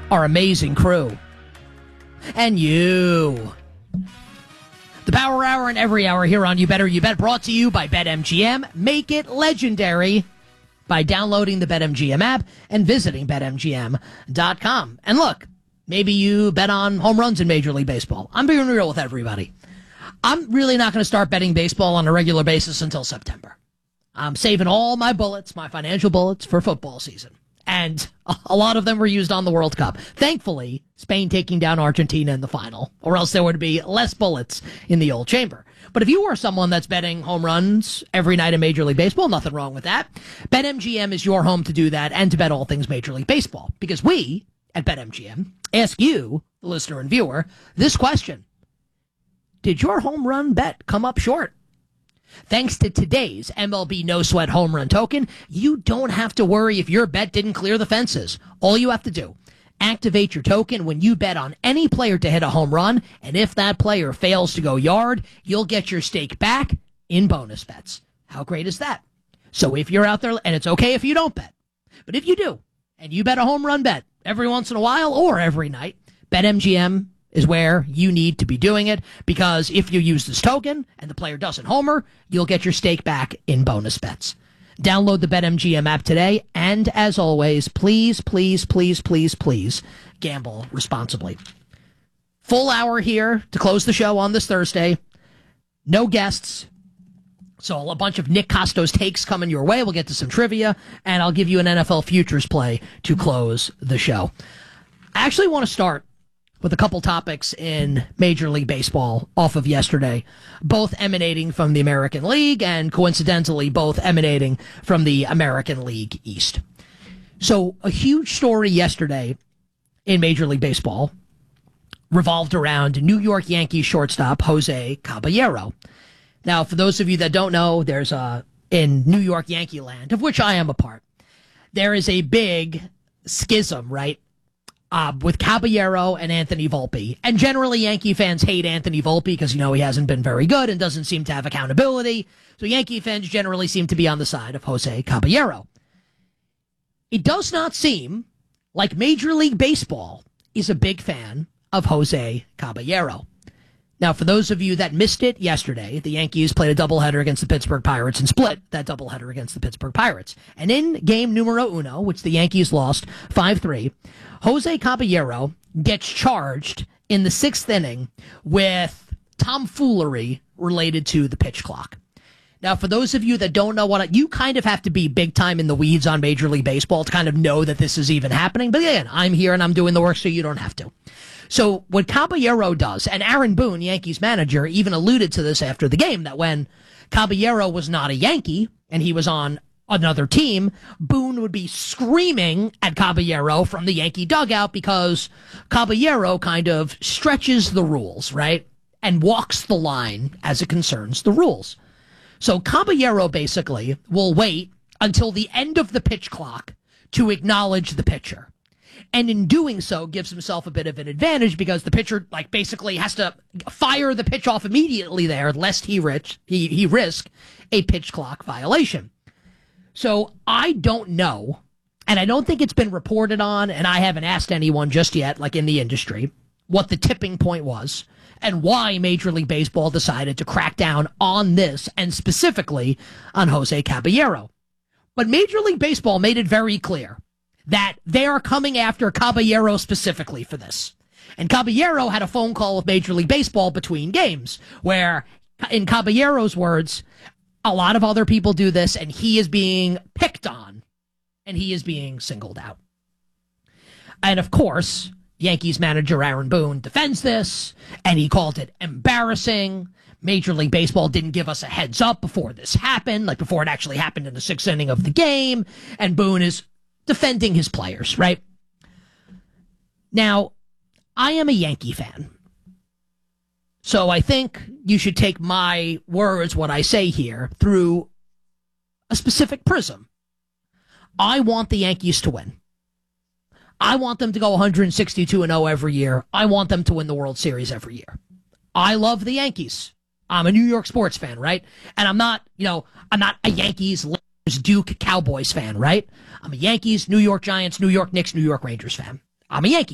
our amazing crew, and you. The Power Hour and every hour here on You Better You Bet, brought to you by BetMGM. Make it legendary by downloading the BetMGM app and visiting BetMGM.com. And look, maybe you bet on home runs in Major League Baseball. I'm being real with everybody. I'm really not going to start betting baseball on a regular basis until September. I'm saving all my bullets, my financial bullets, for football season. And a lot of them were used on the World Cup. Thankfully, Spain taking down Argentina in the final, or else there would be less bullets in the old chamber. But if you are someone that's betting home runs every night in Major League Baseball, nothing wrong with that. BetMGM is your home to do that and to bet all things Major League Baseball. Because we, at BetMGM, ask you, the listener and viewer, this question. Did your home run bet come up short? Thanks to today's MLB No Sweat Home Run Token, you don't have to worry if your bet didn't clear the fences. All you have to do, activate your token when you bet on any player to hit a home run, and if that player fails to go yard, you'll get your stake back in bonus bets. How great is that? So if you're out there, and it's okay if you don't bet, but if you do, and you bet a home run bet every once in a while or every night, BetMGM is where you need to be doing it, because if you use this token and the player doesn't homer, you'll get your stake back in bonus bets. Download the BetMGM app today, and as always, please, please, please, please, please, gamble responsibly. Full hour here to close the show on this Thursday. No guests. So a bunch of Nick Costo's takes coming your way. We'll get to some trivia, and I'll give you an NFL futures play to close the show. I actually want to start with a couple topics in Major League Baseball off of yesterday, both emanating from the American League and coincidentally both emanating from the American League East. So a huge story yesterday in Major League Baseball revolved around New York Yankees shortstop Jose Caballero. Now, for those of you that don't know, there's in New York Yankee land, of which I am a part, there is a big schism, right? With Caballero and Anthony Volpe. And generally, Yankee fans hate Anthony Volpe because, he hasn't been very good and doesn't seem to have accountability. So Yankee fans generally seem to be on the side of Jose Caballero. It does not seem like Major League Baseball is a big fan of Jose Caballero. Now, for those of you that missed it yesterday, the Yankees played a doubleheader against the Pittsburgh Pirates and split that doubleheader against the Pittsburgh Pirates. And in game numero uno, which the Yankees lost 5-3, Jose Caballero gets charged in the sixth inning with tomfoolery related to the pitch clock. Now, for those of you that don't know you kind of have to be big time in the weeds on Major League Baseball to kind of know that this is even happening. But again, I'm here and I'm doing the work, so you don't have to. So what Caballero does, and Aaron Boone, Yankees manager, even alluded to this after the game, that when Caballero was not a Yankee and he was on another team, Boone would be screaming at Caballero from the Yankee dugout because Caballero kind of stretches the rules, right? And walks the line as it concerns the rules. So Caballero basically will wait until the end of the pitch clock to acknowledge the pitcher. And in doing so, gives himself a bit of an advantage because the pitcher, basically has to fire the pitch off immediately there, lest he risk a pitch clock violation. So I don't know, and I don't think it's been reported on, and I haven't asked anyone just yet, in the industry, what the tipping point was and why Major League Baseball decided to crack down on this, and specifically on Jose Caballero. But Major League Baseball made it very clear that they are coming after Caballero specifically for this. And Caballero had a phone call with Major League Baseball between games where, in Caballero's words, a lot of other people do this and he is being picked on and he is being singled out. And of course, Yankees manager Aaron Boone defends this and he called it embarrassing. Major League Baseball didn't give us a heads up before this happened, before it actually happened in the sixth inning of the game. And Boone is defending his players, right? Now, I am a Yankee fan. So I think you should take my words, what I say here, through a specific prism. I want the Yankees to win. I want them to go 162-0 every year. I want them to win the World Series every year. I love the Yankees. I'm a New York sports fan, right? And I'm not a Yankees, Duke, Cowboys fan, right? I'm a Yankees, New York Giants, New York Knicks, New York Rangers fan. I'm a Yankee